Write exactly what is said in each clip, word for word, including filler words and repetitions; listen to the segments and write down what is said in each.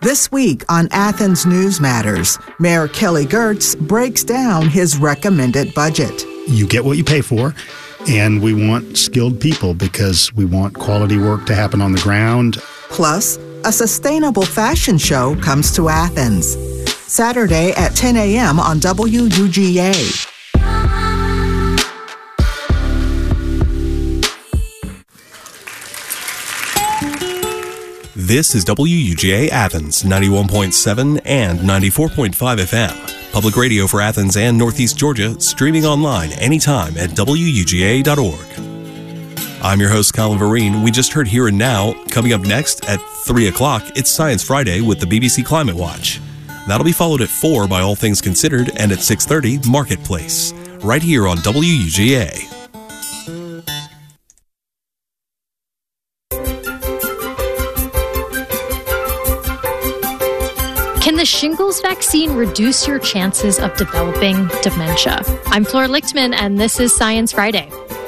This week on Athens News Matters, Mayor Kelly Girtz breaks down his recommended budget. You get what you pay for, and we want skilled people because we want quality work to happen on the ground. Plus, a sustainable fashion show comes to Athens. Saturday at ten a.m. on W U G A. This is W U G A Athens, ninety-one point seven and ninety-four point five F M. Public radio for Athens and Northeast Georgia, streaming online anytime at W U G A dot org. I'm your host, Colin Vereen. We just heard Here and Now. Coming up next at three o'clock, it's Science Friday with the B B C Climate Watch. That'll be followed at four by All Things Considered, and at six thirty, Marketplace, right here on W U G A. Can the shingles vaccine reduce your chances of developing dementia? I'm Flora Lichtman, and this is Science Friday.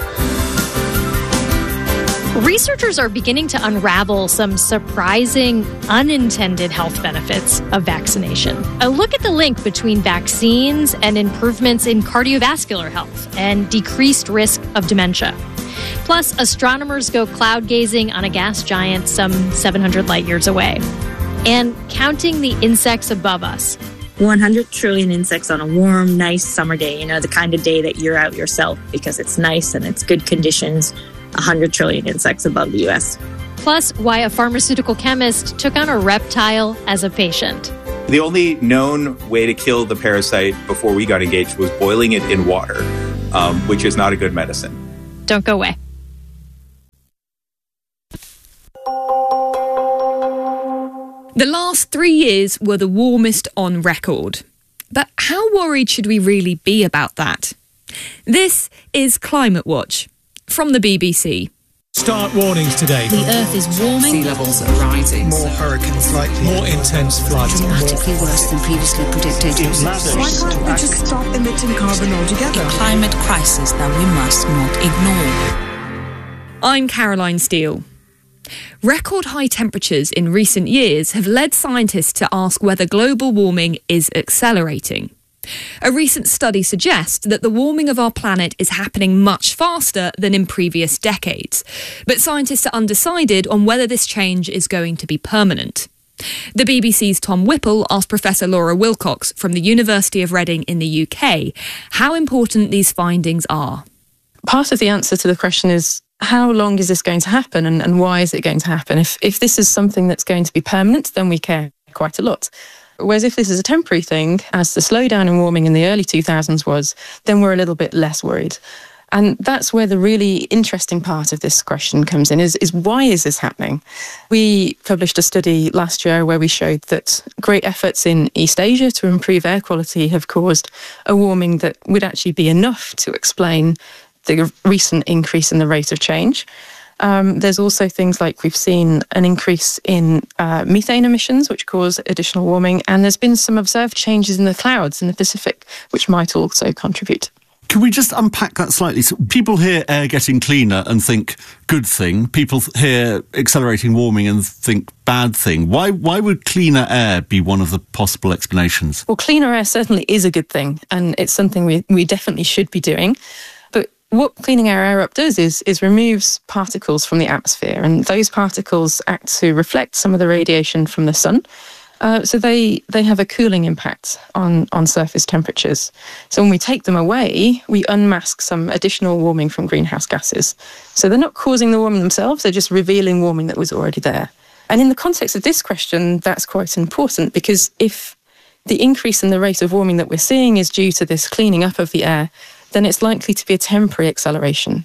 Researchers are beginning to unravel some surprising unintended health benefits of vaccination. A look at the link between vaccines and improvements in cardiovascular health and decreased risk of dementia. Plus, astronomers go cloud gazing on a gas giant some seven hundred light years away. And counting the insects above us. one hundred trillion insects on a warm, nice summer day. You know, the kind of day that you're out yourself because it's nice and it's good conditions. one hundred trillion insects above the U S. Plus, why a pharmaceutical chemist took on a reptile as a patient. The only known way to kill the parasite before we got engaged was boiling it in water, um, which is not a good medicine. Don't go away. The last three years were the warmest on record. But how worried should we really be about that? This is Climate Watch from the B B C. Start warnings today. The Earth is warming. Sea levels are rising. More hurricanes likely. More intense floods. Dramatically worse than previously predicted. Why can't we just stop emitting carbon altogether? A climate crisis that we must not ignore. I'm Caroline Steele. Record high temperatures in recent years have led scientists to ask whether global warming is accelerating. A recent study suggests that the warming of our planet is happening much faster than in previous decades, but scientists are undecided on whether this change is going to be permanent. The B B C's Tom Whipple asked Professor Laura Wilcox from the University of Reading in the U K how important these findings are. Part of the answer to the question is, how long is this going to happen and, and why is it going to happen? If if this is something that's going to be permanent, then we care quite a lot. Whereas if this is a temporary thing, as the slowdown in warming in the early two thousands was, then we're a little bit less worried. And that's where the really interesting part of this question comes in, is, is why is this happening? We published a study last year where we showed that great efforts in East Asia to improve air quality have caused a warming that would actually be enough to explain the recent increase in the rate of change. Um, there's also things like we've seen an increase in uh, methane emissions, which cause additional warming, and there's been some observed changes in the clouds in the Pacific, which might also contribute. Can we just unpack that slightly? So people hear air getting cleaner and think good thing. People hear accelerating warming and think bad thing. Why why would cleaner air be one of the possible explanations? Well, cleaner air certainly is a good thing, and it's something we, we definitely should be doing. But what cleaning our air up does is, is removes particles from the atmosphere, and those particles act to reflect some of the radiation from the sun. Uh, so they, they have a cooling impact on, on surface temperatures. So when we take them away, we unmask some additional warming from greenhouse gases. So they're not causing the warming themselves, they're just revealing warming that was already there. And in the context of this question, that's quite important, because if the increase in the rate of warming that we're seeing is due to this cleaning up of the air, then it's likely to be a temporary acceleration.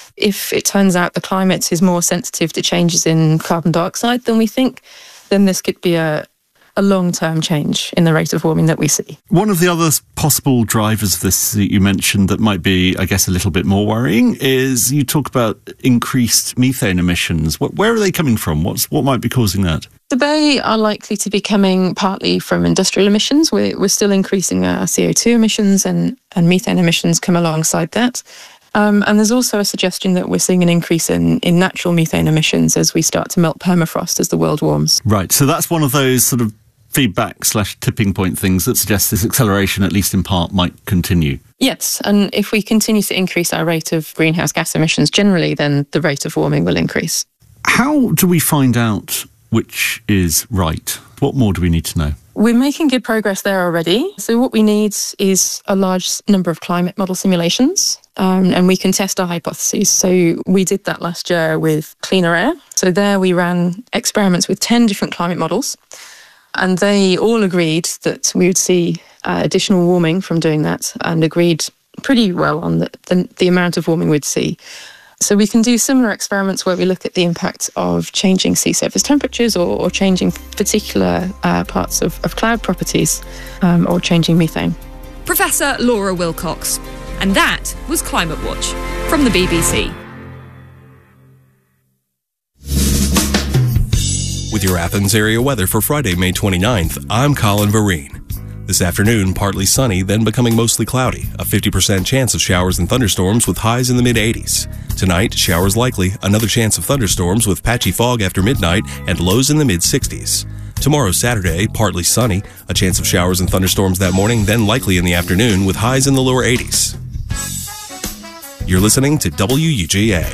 If it turns out the climate is more sensitive to changes in carbon dioxide than we think, then this could be a a long-term change in the rate of warming that we see. One of the other possible drivers of this that you mentioned that might be, I guess, a little bit more worrying is you talk about increased methane emissions. Where are they coming from? What's, what might be causing that? So they are likely to be coming partly from industrial emissions. We're, we're still increasing our C O two emissions, and, and methane emissions come alongside that. Um, and there's also a suggestion that we're seeing an increase in, in natural methane emissions as we start to melt permafrost as the world warms. Right, so that's one of those sort of feedback slash tipping point things that suggest this acceleration, at least in part, might continue. Yes, and if we continue to increase our rate of greenhouse gas emissions generally, then the rate of warming will increase. How do we find out which is right? What more do we need to know? We're making good progress there already. So what we need is a large number of climate model simulations, um, and we can test our hypotheses. So we did that last year with cleaner air. So there we ran experiments with ten different climate models, and they all agreed that we would see uh, additional warming from doing that, and agreed pretty well on the, the, the amount of warming we'd see. So we can do similar experiments where we look at the impact of changing sea surface temperatures or, or changing particular uh, parts of, of cloud properties um, or changing methane. Professor Laura Wilcox. And that was Climate Watch from the B B C. With your Athens area weather for Friday, May twenty-ninth, I'm Colin Vereen. This afternoon, partly sunny, then becoming mostly cloudy. A fifty percent chance of showers and thunderstorms with highs in the mid-eighties. Tonight, showers likely, another chance of thunderstorms with patchy fog after midnight and lows in the mid-sixties. Tomorrow, Saturday, partly sunny, a chance of showers and thunderstorms that morning, then likely in the afternoon with highs in the lower eighties. You're listening to W U G A.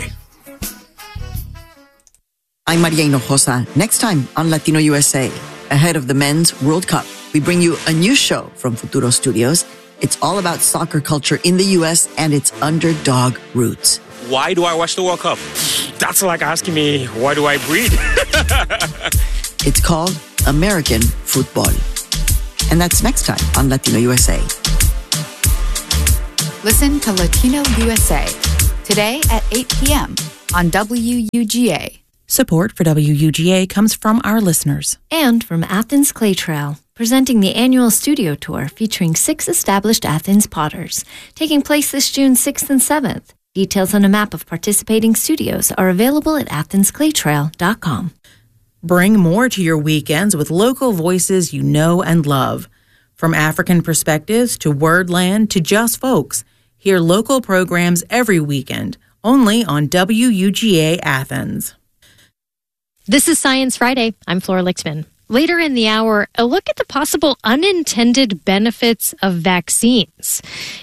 I'm Maria Hinojosa. Next time on Latino U S A, ahead of the Men's World Cup, we bring you a new show from Futuro Studios. It's all about soccer culture in the U S and its underdog roots. Why do I watch the World Cup? That's like asking me, why do I breathe? It's called American Football. And that's next time on Latino U S A. Listen to Latino U S A today at eight p.m. on W U G A. Support for W U G A comes from our listeners. And from Athens Clay Trail, presenting the annual studio tour featuring six established Athens potters, taking place this June sixth and seventh. Details on a map of participating studios are available at athens clay trail dot com. Bring more to your weekends with local voices you know and love. From African perspectives to Wordland to Just Folks, hear local programs every weekend, only on W U G A Athens. This is Science Friday. I'm Flora Lichtman. Later in the hour, a look at the possible unintended benefits of vaccines,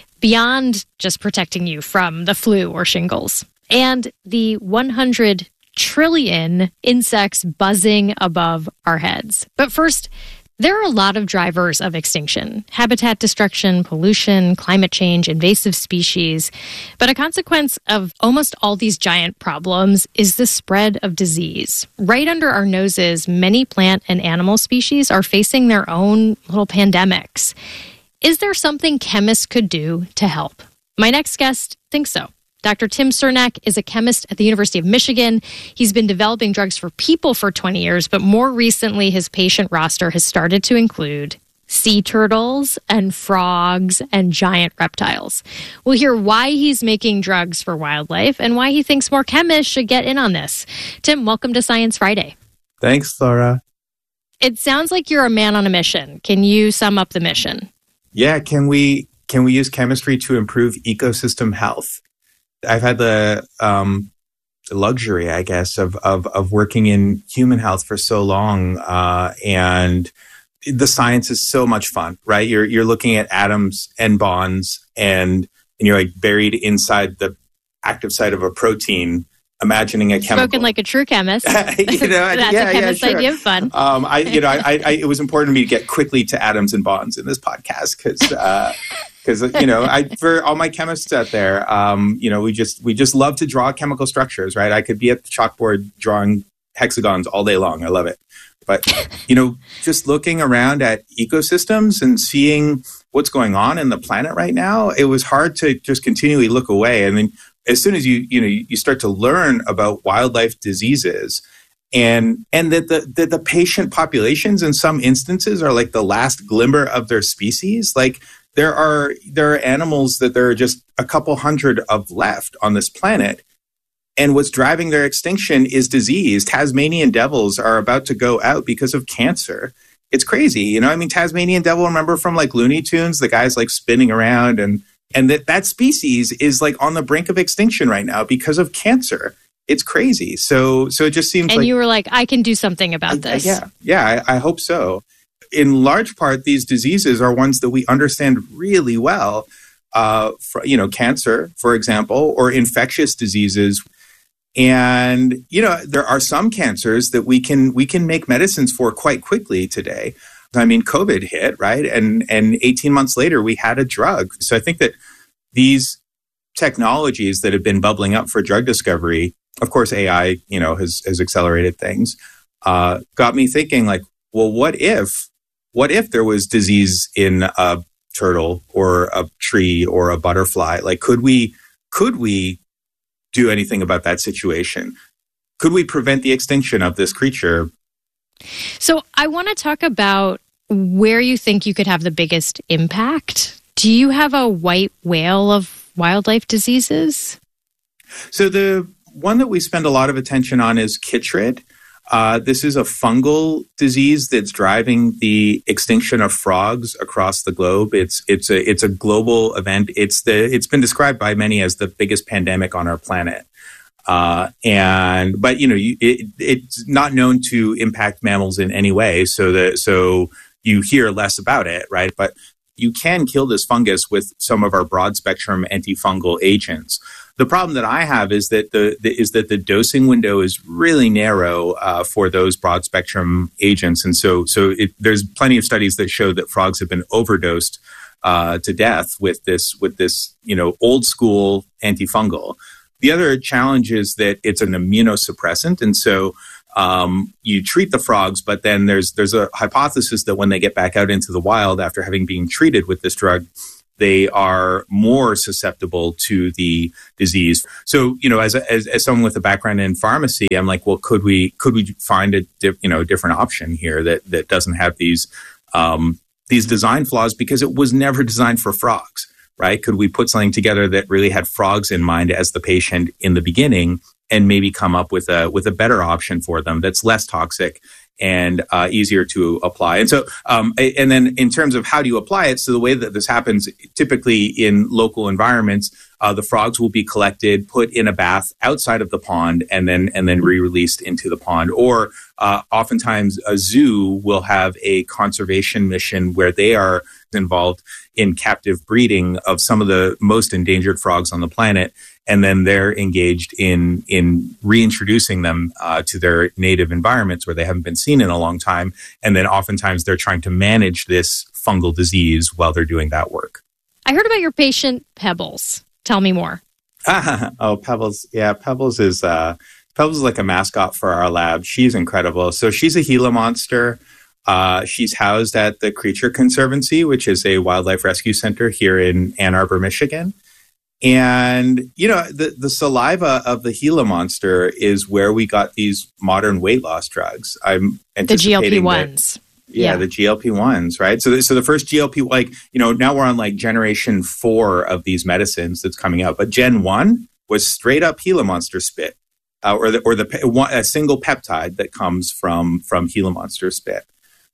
beyond just protecting you from the flu or shingles, and the one hundred trillion insects buzzing above our heads. But first, there are a lot of drivers of extinction: habitat destruction, pollution, climate change, invasive species. But a consequence of almost all these giant problems is the spread of disease. Right under our noses, many plant and animal species are facing their own little pandemics. Is there something chemists could do to help? My next guest thinks so. Doctor Tim Cernak is a chemist at the University of Michigan. He's been developing drugs for people for twenty years, but more recently his patient roster has started to include sea turtles and frogs and giant reptiles. We'll hear why he's making drugs for wildlife and why he thinks more chemists should get in on this. Tim, welcome to Science Friday. Thanks, Laura. It sounds like you're a man on a mission. Can you sum up the mission? Yeah, can we can we use chemistry to improve ecosystem health? I've had the um, luxury, I guess, of, of of working in human health for so long, uh, and the science is so much fun, right? You're you're looking at atoms and bonds, and and you're like buried inside the active site of a protein, imagining a chemical. Spoken like a true chemist. you know, That's yeah, a chemist's yeah, sure. idea of fun. Um, I, you know, I, I, it was important to me to get quickly to atoms and bonds in this podcast because. Uh, Because, you know, I, for all my chemists out there, um, you know, we just we just love to draw chemical structures, right? I could be at the chalkboard drawing hexagons all day long. I love it. But, you know, just looking around at ecosystems and seeing what's going on in the planet right now, it was hard to just continually look away. And then as soon as you, you know, you start to learn about wildlife diseases and and that the, that the patient populations in some instances are like the last glimmer of their species, like, There are there are animals that there are just a couple hundred of left on this planet. And what's driving their extinction is disease. Tasmanian devils are about to go out because of cancer. It's crazy. You know, I mean, Tasmanian devil, remember from like Looney Tunes, the guy's like spinning around and and that, that species is like on the brink of extinction right now because of cancer. It's crazy. So so it just seems and like... And you were like, I can do something about I, this. Yeah, yeah, I, I hope so. in large part, these diseases are ones that we understand really well. Uh, for, you know, cancer, for example, or infectious diseases. And, you know, there are some cancers that we can we can make medicines for quite quickly today. I mean, COVID hit, right? And and eighteen months later, we had a drug. So I think that these technologies that have been bubbling up for drug discovery, of course, A I, you know, has, has accelerated things, uh, got me thinking like, well, what if, what if there was disease in a turtle or a tree or a butterfly? Like, could we, could we do anything about that situation? Could we prevent the extinction of this creature? So I want to talk about where you think you could have the biggest impact. Do you have a white whale of wildlife diseases? So the one that we spend a lot of attention on is chytrid. Uh, this is a fungal disease that's driving the extinction of frogs across the globe. It's it's a it's a global event. It's the it's been described by many as the biggest pandemic on our planet. Uh, and but you know you, it, it's not known to impact mammals in any way. So that so you hear less about it, right? But you can kill this fungus with some of our broad spectrum antifungal agents. The problem that I have is that the, the is that the dosing window is really narrow uh, for those broad spectrum agents, and so so it, there's plenty of studies that show that frogs have been overdosed uh, to death with this with this you know old school antifungal. The other challenge is that it's an immunosuppressant, and so um, you treat the frogs, but then there's there's a hypothesis that when they get back out into the wild after having been treated with this drug, they are more susceptible to the disease. So, you know, as, a, as as someone with a background in pharmacy, I'm like, well, could we could we find a dif, you know different option here that that doesn't have these um, these design flaws because it was never designed for frogs, right? Could we put something together that really had frogs in mind as the patient in the beginning, and maybe come up with a with a better option for them that's less toxic and uh, easier to apply. And so, um, and then in terms of how do you apply it, so the way that this happens typically in local environments, uh, the frogs will be collected, put in a bath outside of the pond, and then and then re-released into the pond. Or uh, oftentimes a zoo will have a conservation mission where they are involved in captive breeding of some of the most endangered frogs on the planet. And then they're engaged in in reintroducing them uh, to their native environments where they haven't been seen in a long time. And then oftentimes they're trying to manage this fungal disease while they're doing that work. I heard about your patient, Pebbles. Tell me more. Oh, Pebbles. Yeah, Pebbles is uh, Pebbles is like a mascot for our lab. She's incredible. So she's a Gila monster. Uh, she's housed at the Creature Conservancy, which is a wildlife rescue center here in Ann Arbor, Michigan. And, you know, the, the saliva of the Gila monster is where we got these modern weight loss drugs. I'm anticipating the G L P ones. That, yeah, yeah, the G L P ones, right? So, so the first G L P, like, you know, now we're on like generation four of these medicines that's coming out. But Gen one was straight up Gila monster spit, uh, or the or the one, a single peptide that comes from from Gila monster spit.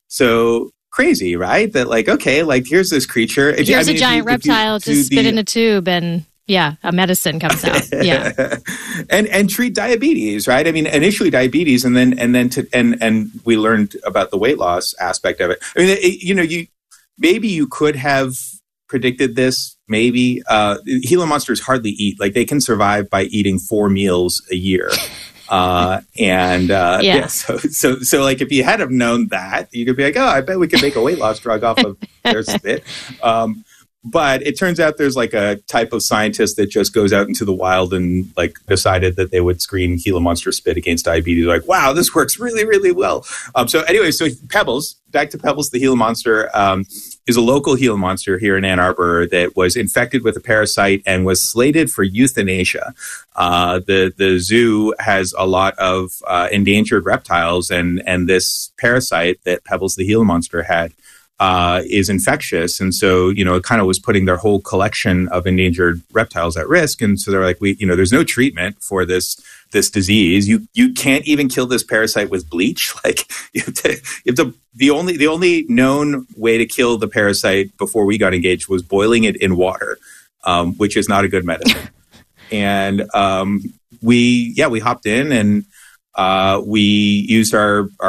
So crazy, right? That like, okay, like here's this creature. If here's you, I mean, a giant you, reptile to spit the, in a tube and. Yeah, a medicine comes out. Yeah, and and treat diabetes, right? I mean, initially diabetes, and then and then to and and we learned about the weight loss aspect of it. I mean, it, you know, you maybe you could have predicted this. Maybe uh, Gila monsters hardly eat; like they can survive by eating four meals a year. Uh, and uh, yeah. yeah, so so so like if you had have known that, you could be like, oh, I bet we could make a weight loss drug off of their spit. Um, But it turns out there's like a type of scientist that just goes out into the wild and like decided that they would screen Gila monster spit against diabetes. Like, wow, this works really, really well. Um, so anyway, so Pebbles, back to Pebbles, the Gila monster, um, is a local Gila monster here in Ann Arbor that was infected with a parasite and was slated for euthanasia. Uh, the the zoo has a lot of uh, endangered reptiles, and and this parasite that Pebbles, the Gila monster, had. Uh, is infectious. And so, you know, it kind of was putting their whole collection of endangered reptiles at risk. And so they're like, we, you know, there's no treatment for this, this disease. You, you can't even kill this parasite with bleach. Like you have to, you have to, the only, the only known way to kill the parasite before we got engaged was boiling it in water, um, which is not a good medicine. And, um, we, yeah, we hopped in and, uh, we used our, our,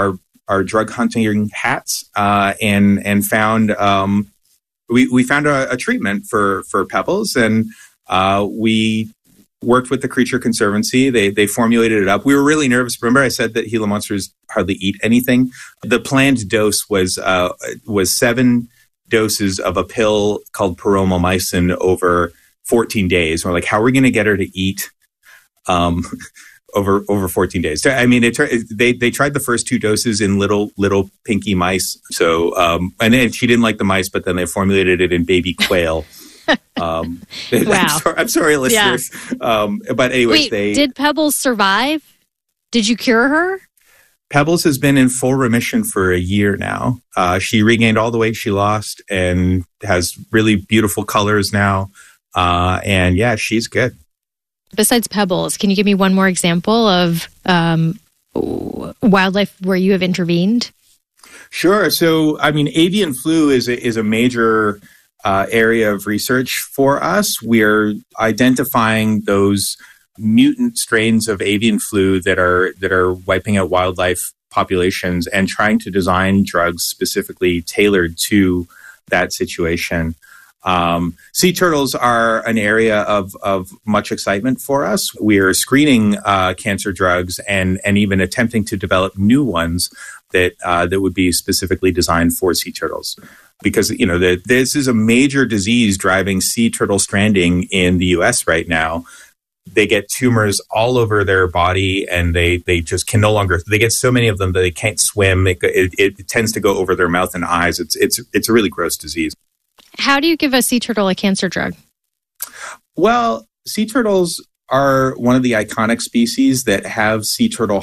our drug hunting hats uh, and and found um, we we found a, a treatment for for pebbles, and uh, we worked with the Creature Conservancy. They they formulated it up. We were really nervous. Remember, I said that Gila monsters hardly eat anything. The planned dose was uh, was seven doses of a pill called paromomycin over fourteen days. We're like, how are we going to get her to eat um, over over fourteen days? I mean, it, they they tried the first two doses in little little pinky mice. So um, and then she didn't like the mice, but then they formulated it in baby quail. um, wow. I'm sorry, I'm sorry listeners. Yeah. Um, but anyways, Wait, they did Pebbles survive? Did you cure her? Pebbles has been in full remission for a year now. Uh, she regained all the weight she lost and has really beautiful colors now. Uh, and yeah, she's good. Besides Pebbles, can you give me one more example of um, wildlife where you have intervened? Sure. So, I mean, avian flu is a, is a major uh, area of research for us. We're identifying those mutant strains of avian flu that are that are wiping out wildlife populations and trying to design drugs specifically tailored to that situation. Um, sea turtles are an area of, of much excitement for us. We are screening uh, cancer drugs and and even attempting to develop new ones that uh, that would be specifically designed for sea turtles. Because, you know, the, this is a major disease driving sea turtle stranding in the U S right now. They get tumors all over their body, and they, they just can no longer. They get so many of them that they can't swim. It, it, it tends to go over their mouth and eyes. It's it's it's a really gross disease. How do you give a sea turtle a cancer drug? Well, sea turtles are one of the iconic species that have sea turtle